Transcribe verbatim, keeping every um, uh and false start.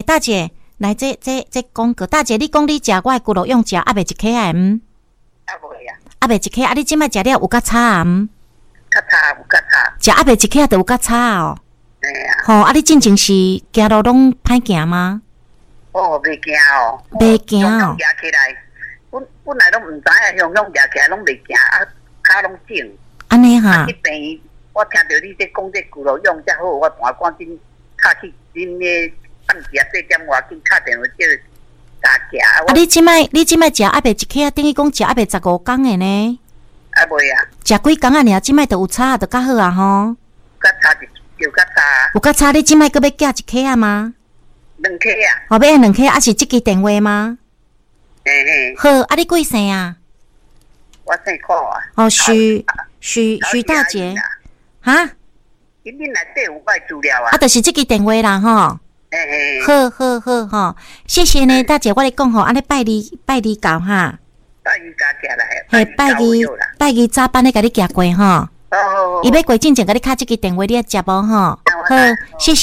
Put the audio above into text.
大姐，来这这这广告，大姐，你讲你食我的骨肉用食，还袂一克啊？毋？ 啊无呀， 还袂一克啊？你即摆食了有较差啊？毋？ 较差有较差。 食还袂一克就有较差哦。 哎呀。 吼，啊，你进前是行路拢歹行吗？ 哦，袂惊哦。 袂惊哦。 行起来，本本来拢毋知影，向向行起来拢袂惊，啊，骹拢肿。 安尼哈。 去病院，我听到你这讲这骨肉用遮好，我赶赶紧敲去恁个放食这点外紧敲电话叫加行。 啊，你即摆你即摆食还袂一克啊？等于讲食还袂十五工的呢。 啊袂啊。 食几工啊？尔即摆就有差，就较好啊吼。 较差就就较差。 有较差，你即摆搁要寄一克啊吗？ 两克啊。 哦，要两克，啊是即支电话吗？ 嘿嘿。 好，啊你几岁啊？ 我姓柯啊。 哦，徐徐徐大姐。哈？ 因恁内底有我资料啊。 啊，就是即支电话啦吼。 嘿嘿。 好好好吼，谢谢呢，大姐，我咧讲吼，安尼拜二拜二到哈。 拜二加起来。 嘿，拜二拜二早班咧，甲你行过吼。 哦。 伊要过进前，甲你敲即支电话，你要接无吼？好，谢谢。